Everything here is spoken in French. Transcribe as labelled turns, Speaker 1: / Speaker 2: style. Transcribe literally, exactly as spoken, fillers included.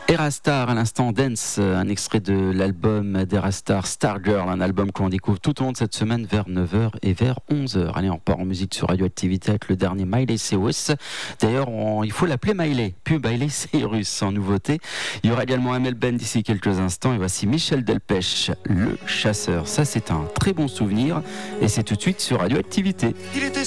Speaker 1: Erastar, à l'instant Dance, un extrait de l'album d'Erastar, Stargirl, un album qu'on découvre tout au long de cette semaine vers neuf heures et vers onze heures. Allez, on part en musique sur Radioactivité avec le dernier Miley Cyrus. D'ailleurs, on, il faut l'appeler Miley, puis Miley Cyrus en nouveauté. Il y aura également Amel Ben d'ici quelques instants. Et voici Michel Delpech, Le Chasseur. Ça, c'est un très bon souvenir. Et c'est tout de suite sur Radioactivité.
Speaker 2: Il était